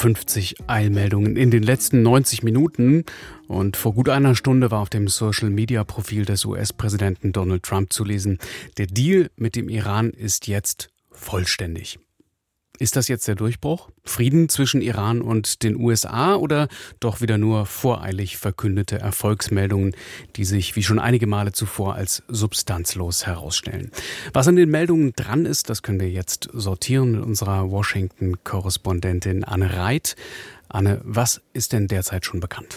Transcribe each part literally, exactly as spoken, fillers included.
fünfzig Eilmeldungen in den letzten neunzig Minuten. Und vor gut einer Stunde war auf dem Social-Media-Profil des U S-Präsidenten Donald Trump zu lesen: Der Deal mit dem Iran ist jetzt vollständig. Ist das jetzt der Durchbruch? Frieden zwischen Iran und den U S A oder doch wieder nur voreilig verkündete Erfolgsmeldungen, die sich wie schon einige Male zuvor als substanzlos herausstellen? Was an den Meldungen dran ist, das können wir jetzt sortieren mit unserer Washington-Korrespondentin Anne Reit. Anne, was ist denn derzeit schon bekannt?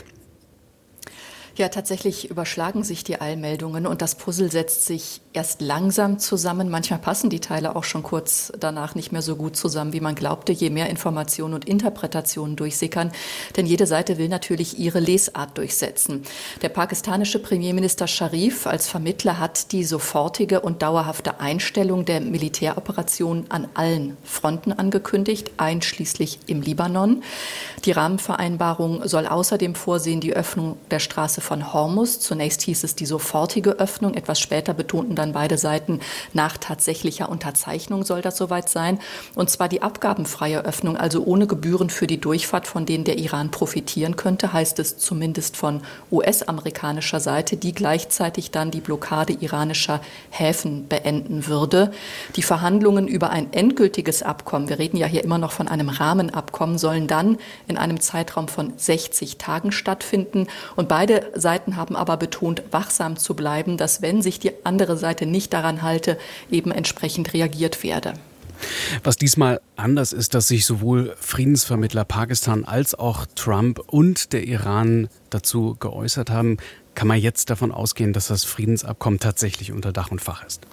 Ja, tatsächlich überschlagen sich die Eilmeldungen und das Puzzle setzt sich erst langsam zusammen. Manchmal passen die Teile auch schon kurz danach nicht mehr so gut zusammen, wie man glaubte, je mehr Informationen und Interpretationen durchsickern. Denn jede Seite will natürlich ihre Lesart durchsetzen. Der pakistanische Premierminister Sharif als Vermittler hat die sofortige und dauerhafte Einstellung der Militäroperation an allen Fronten angekündigt, einschließlich im Libanon. Die Rahmenvereinbarung soll außerdem vorsehen die Öffnung der Straße von Hormuz. Zunächst hieß es die sofortige Öffnung. Etwas später betonten dann beide Seiten, nach tatsächlicher Unterzeichnung soll das soweit sein. Und zwar die abgabenfreie Öffnung, also ohne Gebühren für die Durchfahrt, von denen der Iran profitieren könnte, heißt es zumindest von U S-amerikanischer Seite, die gleichzeitig dann die Blockade iranischer Häfen beenden würde. Die Verhandlungen über ein endgültiges Abkommen, wir reden ja hier immer noch von einem Rahmenabkommen, sollen dann in einem Zeitraum von sechzig Tagen stattfinden. Und beide Seiten haben aber betont, wachsam zu bleiben, dass, wenn sich die andere Seite nicht daran halte, eben entsprechend reagiert werde. Was diesmal anders ist, dass sich sowohl Friedensvermittler Pakistan als auch Trump und der Iran dazu geäußert haben, kann man jetzt davon ausgehen, dass das Friedensabkommen tatsächlich unter Dach und Fach ist?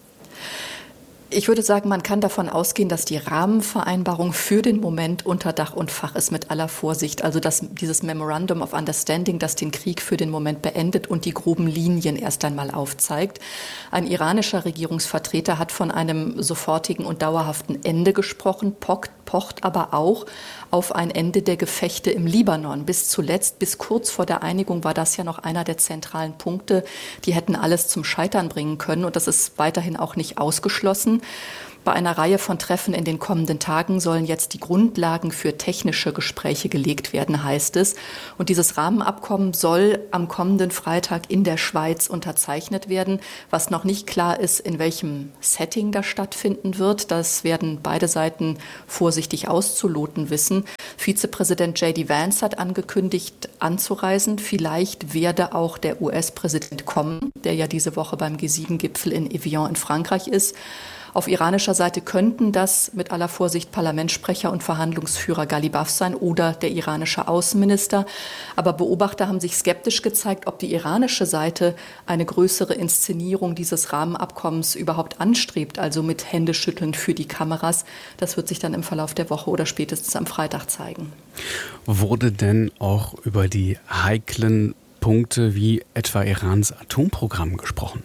Ich würde sagen, man kann davon ausgehen, dass die Rahmenvereinbarung für den Moment unter Dach und Fach ist, mit aller Vorsicht. Also dass dieses Memorandum of Understanding, das den Krieg für den Moment beendet und die groben Linien erst einmal aufzeigt. Ein iranischer Regierungsvertreter hat von einem sofortigen und dauerhaften Ende gesprochen, pocht, pocht aber auch auf ein Ende der Gefechte im Libanon. Bis zuletzt, bis kurz vor der Einigung war das ja noch einer der zentralen Punkte. Die hätten alles zum Scheitern bringen können und das ist weiterhin auch nicht ausgeschlossen. Bei einer Reihe von Treffen in den kommenden Tagen sollen jetzt die Grundlagen für technische Gespräche gelegt werden, heißt es. Und dieses Rahmenabkommen soll am kommenden Freitag in der Schweiz unterzeichnet werden. Was noch nicht klar ist, in welchem Setting das stattfinden wird, das werden beide Seiten vorsichtig auszuloten wissen. Vizepräsident J D Vance hat angekündigt, anzureisen. Vielleicht werde auch der U S-Präsident kommen, der ja diese Woche beim G sieben Gipfel in Evian in Frankreich ist. Auf iranischer Seite könnten das mit aller Vorsicht Parlamentssprecher und Verhandlungsführer Ghalibaf sein oder der iranische Außenminister. Aber Beobachter haben sich skeptisch gezeigt, ob die iranische Seite eine größere Inszenierung dieses Rahmenabkommens überhaupt anstrebt, also mit Händeschütteln für die Kameras. Das wird sich dann im Verlauf der Woche oder spätestens am Freitag zeigen. Wurde denn auch über die heiklen Punkte wie etwa Irans Atomprogramm gesprochen?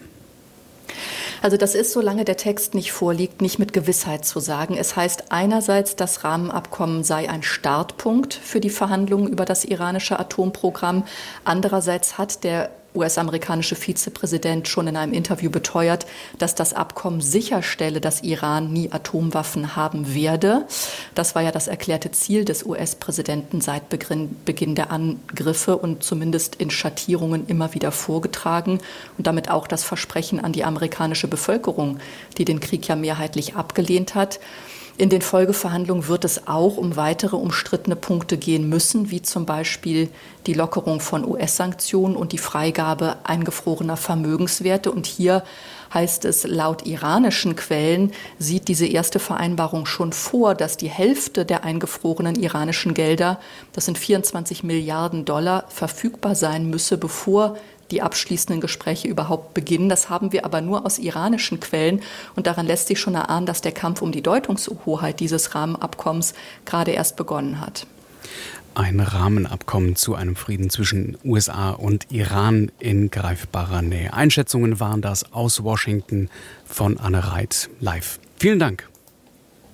Also das ist, solange der Text nicht vorliegt, nicht mit Gewissheit zu sagen. Es heißt einerseits, das Rahmenabkommen sei ein Startpunkt für die Verhandlungen über das iranische Atomprogramm. Andererseits hat der U S-amerikanische Vizepräsident schon in einem Interview beteuert, dass das Abkommen sicherstelle, dass Iran nie Atomwaffen haben werde. Das war ja das erklärte Ziel des U S-Präsidenten seit Beginn der Angriffe und zumindest in Schattierungen immer wieder vorgetragen und damit auch das Versprechen an die amerikanische Bevölkerung, die den Krieg ja mehrheitlich abgelehnt hat. In den Folgeverhandlungen wird es auch um weitere umstrittene Punkte gehen müssen, wie zum Beispiel die Lockerung von U S-Sanktionen und die Freigabe eingefrorener Vermögenswerte. Und hier heißt es, laut iranischen Quellen sieht diese erste Vereinbarung schon vor, dass die Hälfte der eingefrorenen iranischen Gelder, das sind vierundzwanzig Milliarden Dollar, verfügbar sein müsse, bevor die abschließenden Gespräche überhaupt beginnen. Das haben wir aber nur aus iranischen Quellen. Und daran lässt sich schon erahnen, dass der Kampf um die Deutungshoheit dieses Rahmenabkommens gerade erst begonnen hat. Ein Rahmenabkommen zu einem Frieden zwischen U S A und Iran in greifbarer Nähe. Einschätzungen waren das aus Washington von Anne Reit live. Vielen Dank.